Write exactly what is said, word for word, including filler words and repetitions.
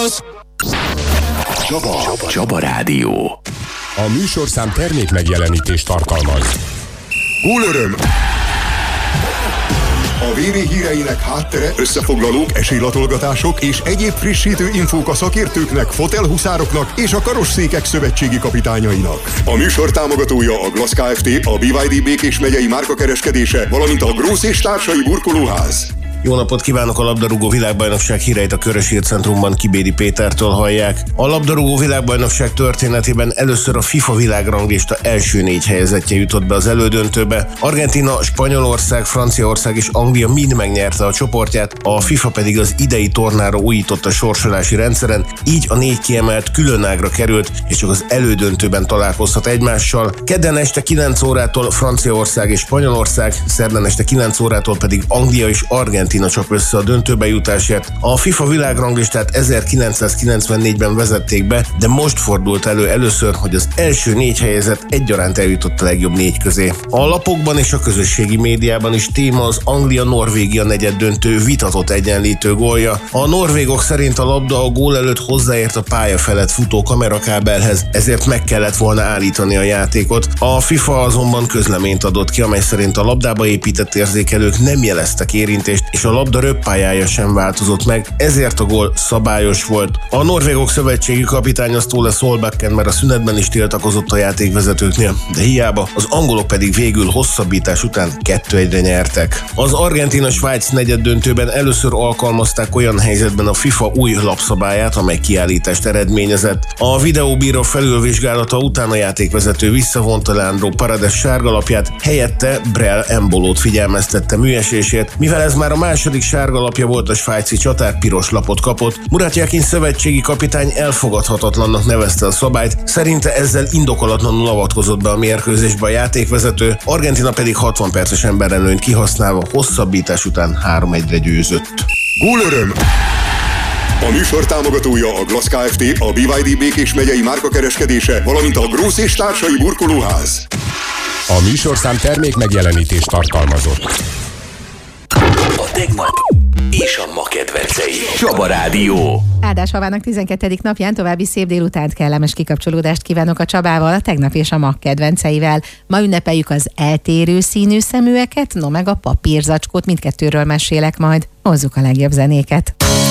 Csaba. Csaba Rádió. A műsorszám termék megjelenítést tartalmaz. Gólöröm! A vé vé híreinek háttere, összefoglalók, esélylatolgatások és egyéb frissítő infók a szakértőknek, fotelhuszároknak és a karosszékek szövetségi kapitányainak. A műsor támogatója a Glass Kft., a bé vé dé Békés megyei márkakereskedése, valamint a Grósz és társai burkolóház. Jó napot kívánok! A labdarúgó világbajnokság híreit a Körös Hírcentrumban Kibéri Pétertől hallják. A labdarúgó világbajnokság történetében először a FIFA világranglista első négy helyezettje jutott be az elődöntőbe. Argentína, Spanyolország, Franciaország és Anglia mind megnyerte a csoportját, a FIFA pedig az idei tornára újított a sorsolási rendszeren, így a négy kiemelt különágra került, és csak az elődöntőben találkozhat egymással. Kedden este kilenc órától Franciaország és Spanyolország, szerdán este kilenc órától pedig Anglia és Argentína csap össze a döntőbe jutásért. A FIFA világranglistát ezerkilencszázkilencvennégyben vezették be, de most fordult elő először, hogy az első négy helyezett egyaránt eljutott a legjobb négy közé. A lapokban és a közösségi médiában is téma az Anglia-Norvégia negyeddöntő vitatott egyenlítő gólja. A norvégok szerint a labda a gól előtt hozzáért a pálya felett futó kamerakábelhez, ezért meg kellett volna állítani a játékot. A FIFA azonban közleményt adott ki, amely szerint a labdába épített érzékelők nem jeleztek érintést, és a labda röppályája sem változott meg, ezért a gól szabályos volt. A norvégok szövetségi kapitánya Ståle Solbakken már a szünetben is tiltakozott a játékvezetőknél, de hiába, az angolok pedig végül hosszabbítás után kettő egyre nyertek. Az Argentína-Svájc negyeddöntőben először alkalmazták olyan helyzetben a FIFA új lapszabályát, amely kiállítást eredményezett. A videóbíró felülvizsgálata után a játékvezető visszavonta Leandro Paredes sárgalapját, helyette Brel Embolót figyelmeztette műesésért, mivel ez már a második sárgalapja volt, a svájci csatár piros lapot kapott. Murat Yakin szövetségi kapitány elfogadhatatlannak nevezte a szabályt, szerinte ezzel indokolatlanul avatkozott be a mérkőzésbe a játékvezető, Argentína pedig hatvan perces emberelőnyt kihasználva hosszabbítás után három egyre győzött. Gólöröm! A műsor támogatója a Glass Kft., a bé vé dé Békés megyei márkakereskedése, valamint a Grósz és társai burkolóház. A műsorszám termék megjelenítést tartalmazott. A tegnap és a ma kedvencei. Csaba Rádió. Áldás havának tizenkettedik napján további szép délutánt, kellemes kikapcsolódást kívánok a Csabával, a tegnap és a ma kedvenceivel. Ma ünnepeljük az eltérő színű szeműeket, no meg a papírzacskót, mindkettőről mesélek majd. Hozzuk a legjobb zenéket.